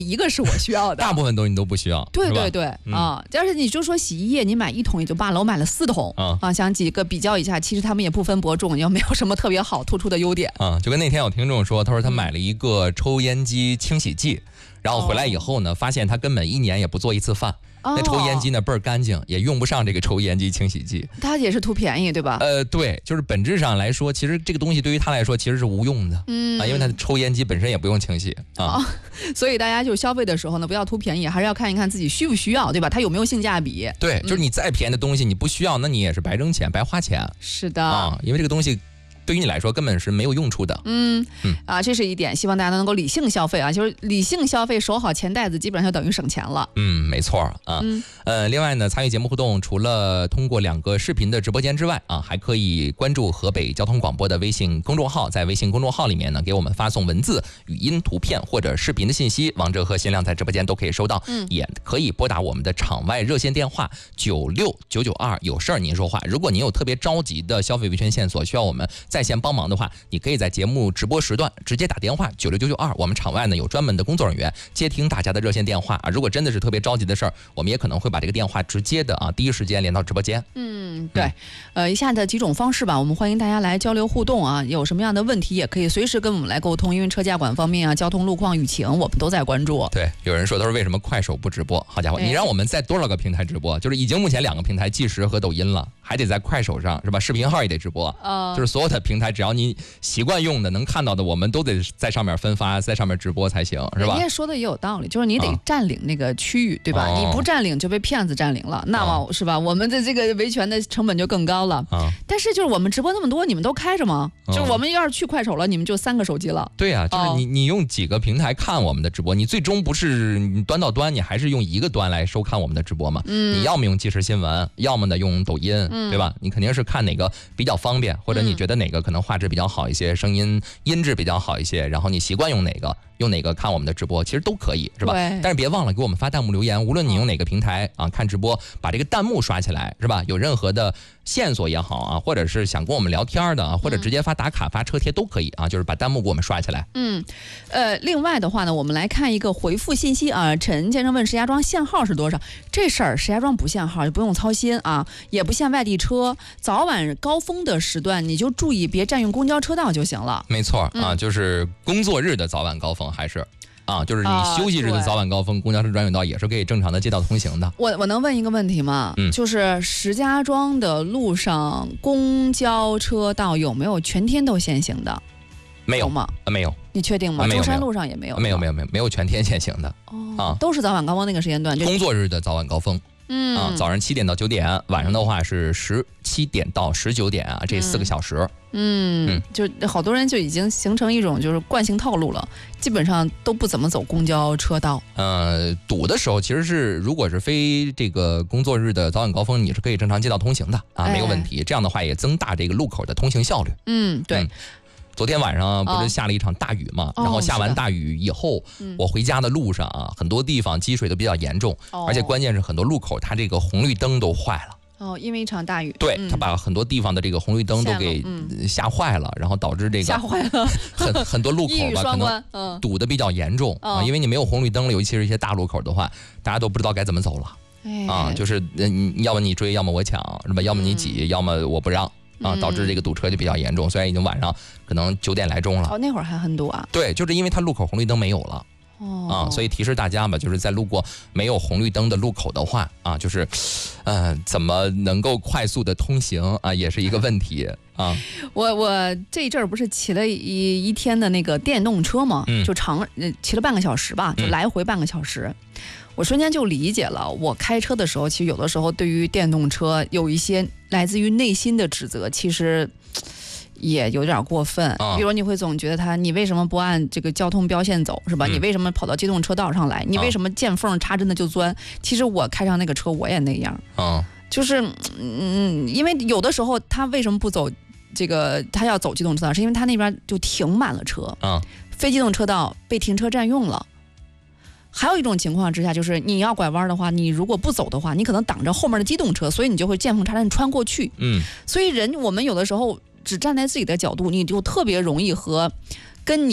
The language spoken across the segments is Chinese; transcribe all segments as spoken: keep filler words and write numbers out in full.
一个是我需要的， 大部分东西你都不需要。 对对对、 嗯、 啊！要是你就说洗衣液，你买一桶也就罢了，我买了四桶、嗯、啊，想几个比较一下，其实他们也不分伯仲，又没有什么特别好突出的优点啊。就跟那天有听众说，他说他买了一个抽烟机清洗剂，嗯、然后回来以后呢，发现他根本一年也不做一次饭。那抽烟机呢倍儿干净，也用不上这个抽烟机清洗剂。 它也是图便宜，对吧？ 呃，对，就是本质上来说，其实这个东西对于他来说其实是无用的，嗯啊，因为他抽烟机本身也不用清洗啊、哦。 所以大家就消费的时候呢，不要图便宜，还是要看一看自己需不需要，对吧？它有没有性价比？ 对，就是你再便宜的东西，你不需要，那你也是白挣钱、白花钱。 是的啊，因为这个东西。对于你来说根本是没有用处的。 嗯嗯啊，这是一点，希望大家能够理性消费啊，就是理性消费，守好钱袋子，基本上就等于省钱了。 嗯，没错啊。嗯呃，另外呢，参与节目互动，除了通过两个视频的直播间之外啊，还可以关注河北交通广播的微信公众号，在微信公众号里面呢，给我们发送文字、语音、图片或者视频的信息，王哲和新亮在直播间都可以收到。嗯，也可以拨打我们的场外热线电话九六九九二，有事儿您说话。如果您有特别着急的消费维权线索，需要我们在线帮忙的话，你可以在节目直播时段直接打电话九六九九二，我们场外呢有专门的工作人员接听大家的热线电话啊。如果真的是特别着急的事儿，我们也可能会把这个电话直接的啊第一时间连到直播间。 嗯，对，嗯、呃，以下的几种方式吧，我们欢迎大家来交流互动啊。有什么样的问题也可以随时跟我们来沟通，因为车价管方面啊、交通路况、雨情，我们都在关注。 对，有人说他说为什么快手不直播？好家伙，你让我们在多少个平台直播？就是已经目前两个平台，即时和抖音了，还得在快手上是吧？视频号也得直播。呃，就是所有的平台，只要你习惯用的、能看到的，我们都得在上面分发，在上面直播才行，是吧？ 人家说的也有道理，就是你得占领那个区域，哦、对吧？哦、你不占领就被骗子占领了，那么、哦、是吧？我们的这个维权的成本就更高了。哦、但是就是我们直播那么多，你们都开着吗？哦、就我们要是去快手了，你们就三个手机了。 对呀、啊，就是你、哦、你用几个平台看我们的直播，你最终不是你端到端，你还是用一个端来收看我们的直播嘛？嗯，你要么用即时新闻，要么呢用抖音，嗯、对吧？你肯定是看哪个比较方便，或者你觉得哪个可能画质比较好一些，声音音质比较好一些，然后你习惯用哪个，用哪个看我们的直播，其实都可以，是吧？但是别忘了给我们发弹幕留言，无论你用哪个平台啊看直播，把这个弹幕刷起来，是吧？有任何的线索也好啊，或者是想跟我们聊天的啊，或者直接发打卡、发车贴都可以啊，就是把弹幕给我们刷起来。 嗯，呃，另外的话呢，我们来看一个回复信息啊，陈先生问石家庄限号是多少？这事儿石家庄不限号，就不用操心啊，也不限外地车，早晚高峰的时段你就注意别占用公交车道就行了。 没错啊，嗯、就是工作日的早晚高峰还是。啊，就是你休息日的早晚高峰，啊、公交车专用道也是可以正常的街道通行的。 我我能问一个问题吗？嗯，就是石家庄的路上公交车道有没有全天都限行的？ 没有吗？ 啊，没有。 你确定吗？中山路上也没有。 没有没有没有没有全天限行的。哦，啊， 都是早晚高峰那个时间段。 工作日的早晚高峰。嗯啊，早上七点到九点，晚上的话是十七点到十九点啊，这四个小时。 嗯，嗯就好多人就已经形成一种就是惯性套路了，基本上都不怎么走公交车道。 呃，堵的时候其实是如果是非这个工作日的早晚高峰，你是可以正常街道通行的啊，没有问题。哎、这样的话也增大这个路口的通行效率。 嗯，对。嗯昨天晚上不是下了一场大雨嘛，哦、然后下完大雨以后，嗯、我回家的路上啊，很多地方积水都比较严重，哦、而且关键是很多路口它这个红绿灯都坏了。 哦，因为一场大雨， 对，嗯、它把很多地方的这个红绿灯都给吓坏了，嗯、然后导致这个吓坏了很很多路口吧可能堵得比较严重、嗯、啊，因为你没有红绿灯了，尤其是一些大路口的话，大家都不知道该怎么走了。哎、啊，就是嗯，要么你追，要么我抢，是吧？要么你挤，嗯、要么我不让。啊，导致这个堵车就比较严重，虽然已经晚上可能九点来钟了。 哦，那会儿还很堵啊。 对，就是因为它路口红绿灯没有了。哦。啊，所以提示大家吧，就是在路过没有红绿灯的路口的话，啊，就是，呃，怎么能够快速的通行啊，也是一个问题啊。 我我这一阵儿不是骑了一一天的那个电动车嘛，嗯、就长呃骑了半个小时吧，就来回半个小时。嗯我瞬间就理解了，我开车的时候，其实有的时候对于电动车有一些来自于内心的指责，其实也有点过分。哦、比如你会总觉得他，你为什么不按这个交通标线走，是吧？嗯、你为什么跑到机动车道上来？你为什么见缝插针的就钻？哦、其实我开上那个车，我也那样。哦、就是嗯，因为有的时候他为什么不走这个，他要走机动车道，是因为他那边就停满了车，哦、非机动车道被停车占用了。还有一种情况之下，就是你要拐弯的话，你如果不走的话，你可能挡着后面的机动车，所以你就会见缝插针穿过去。嗯，所以人我们有的时候只站在自己的角度，你就特别容易和跟你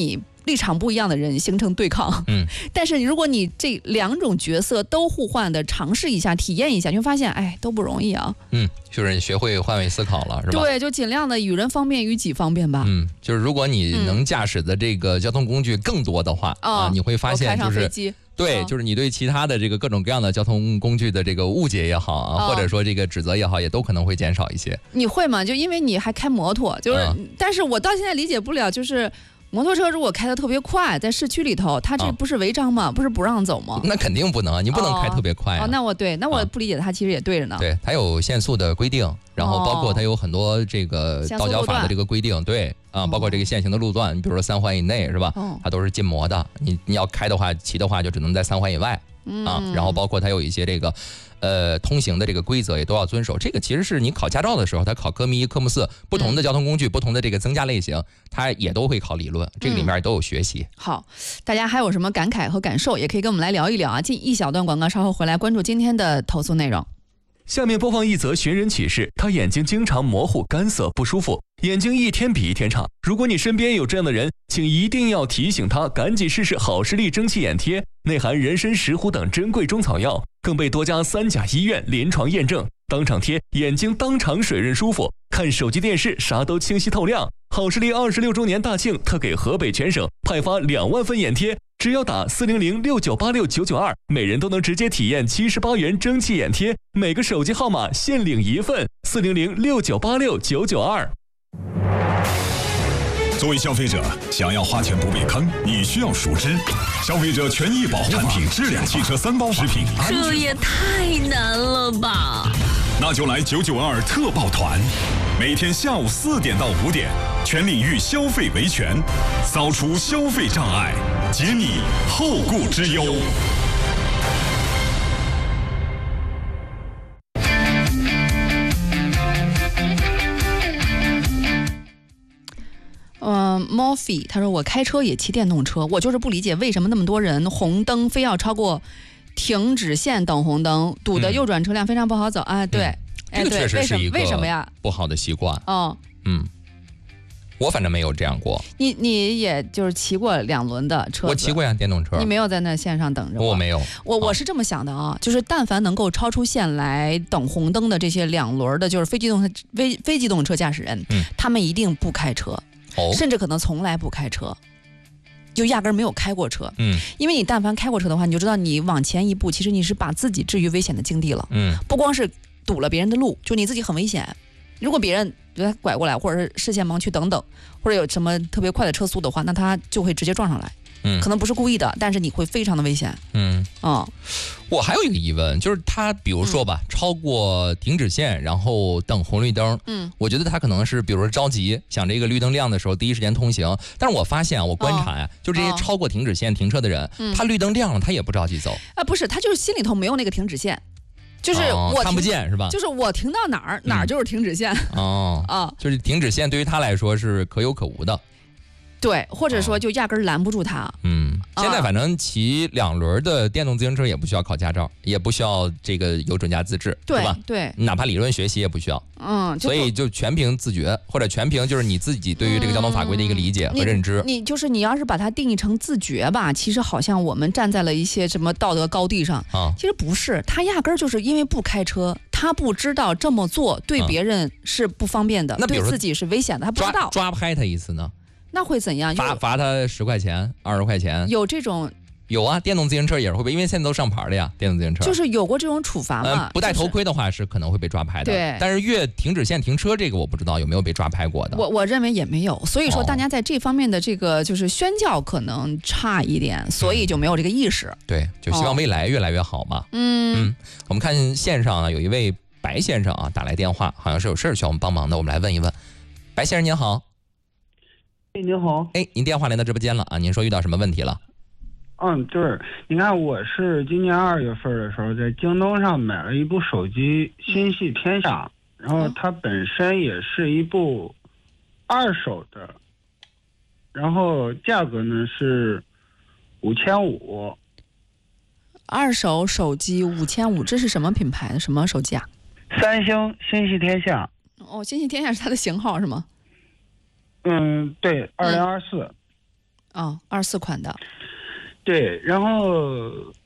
立场不一样的人形成对抗。 嗯， 但是如果你这两种角色都互换的尝试一下、体验一下，你会发现，哎，都不容易啊。 嗯，就是学会换位思考了，是吧？ 对，就尽量的与人方便与己方便吧。 嗯，就是如果你能驾驶的这个交通工具更多的话、嗯、啊，你会发现就是。对，就是你对其他的这个各种各样的交通工具的这个误解也好啊，哦、或者说这个指责也好，也都可能会减少一些。 你会吗？就因为你还开摩托，就是，嗯、但是我到现在理解不了，就是摩托车如果开得特别快，在市区里头，它这不是违章吗？哦、不是不让走吗？ 那肯定不能，你不能开特别快、啊。 哦，哦那我对，那我不理解，它其实也对着呢。 对，它有限速的规定。然后包括它有很多这个道交法的这个规定，对啊，包括这个限行的路段，你比如说三环以内是吧？它都是禁摩的。你你要开的话，骑的话就只能在三环以外啊。然后包括它有一些这个呃通行的这个规则也都要遵守。这个其实是你考驾照的时候，它考科目一、科目四不同的交通工具、不同的这个增加类型，它也都会考理论，这个里面都有学习。 好，大家还有什么感慨和感受，也可以跟我们来聊一聊啊。进一小段广告，稍后回来关注今天的投诉内容。 下面播放一则寻人启事，他眼睛经常模糊、干涩、不舒服，眼睛一天比一天差。如果你身边有这样的人，请一定要提醒他赶紧试试好视力蒸汽眼贴，内含人参、石斛等珍贵中草药，更被多家三甲医院临床验证，当场贴，眼睛当场水润舒服，看手机电视啥都清晰透亮。好视力二十六周年大庆特给河北全省派发两万份眼贴，只要打四零零六九八六九九二，每人都能直接体验七十八元蒸汽眼贴，每个手机号码限领一份，四零零六九八六九九二。 作为消费者，想要花钱不被坑，你需要熟知消费者权益保护法、产品质量、汽车三包法、食品安全。 这也太难了吧！ 那就来九九二特报团，每天下午四点到五点，全领域消费维权，扫除消费障碍，解你后顾之忧。 嗯 ，Morphy 他说我开车也骑电动车，我就是不理解为什么那么多人红灯非要超过停止线等红灯，堵的右转车辆非常不好走啊！对， 嗯、 哎， 这个确实是一个为什么呀？ 不好的习惯。 哦， 嗯，我反正没有这样过。 你你也就是骑过两轮的车子？ 我骑过呀，电动车。 你没有在那线上等着我？ 我没有。 我我是这么想的啊，就是但凡能够超出线来等红灯的这些两轮的，就是非机动车非非机动车驾驶人， 嗯， 他们一定不开车。哦、甚至可能从来不开车，就压根儿没有开过车。 嗯，因为你但凡开过车的话，你就知道你往前一步，其实你是把自己置于危险的境地了。 嗯， 不光是堵了别人的路，就你自己很危险。如果别人觉得拐过来，或者是视线盲区等等，或者有什么特别快的车速的话，那他就会直接撞上来。 嗯， 可能不是故意的，但是你会非常的危险。 嗯， 哦， 我还有一个疑问，就是他比如说吧，嗯、超过停止线，然后等红绿灯， 嗯， 我觉得他可能是比如说着急，想这个绿灯亮的时候第一时间通行。但是我发现啊，我观察呀、啊，哦、就这些超过停止线停车的人，哦、他绿灯亮了，他也不着急走。 啊，不是，他就是心里头没有那个停止线。就是我、 哦、看不见是吧？ 就是我停到哪儿，哪儿就是停止线。 哦， 啊， 就是停止线对于他来说是可有可无的。 对，或者说就压根儿拦不住他。 嗯，现在反正骑两轮的电动自行车也不需要考驾照，也不需要这个有准驾资质， 对吧？ 对， 哪怕理论学习也不需要。 嗯， 所以就全凭自觉，或者全凭就是你自己对于这个交通法规的一个理解和认知。 嗯、你, 你就是你要是把它定义成自觉吧，其实好像我们站在了一些什么道德高地上啊。 其实不是，他压根儿就是因为不开车，他不知道这么做对别人是不方便的， 那、 对自己是危险的，他不知道。 抓拍他一次呢？ 那会怎样？ 罚罚他十块钱、二十块钱？ 有这种？ 有啊，电动自行车也是会被，因为现在都上牌了呀。电动自行车就是有过这种处罚嘛、 呃？不戴头盔的话是可能会被抓拍的。 对， 但是越停止线停车这个我不知道有没有被抓拍过的。 我我认为也没有，所以说大家在这方面的这个就是宣教可能差一点，哦、所以就没有这个意识。 对，就希望未来越来越好嘛。 嗯嗯，我们看线上啊，有一位白先生啊打来电话，好像是有事需要我们帮忙的，我们来问一问。白先生您好。 哎，您好！ 哎，您电话连到直播间了啊？您说遇到什么问题了？ 嗯，就是你看，我是今年二月份的时候在京东上买了一部手机，心系天下，然后它本身也是一部二手的，然后价格呢是五千五。 二手手机五千五，这是什么品牌的？什么手机啊？ 三星心系天下。 哦，心系天下是它的型号是吗？ 嗯，对，二零二四。 啊，二四款的。 对，然后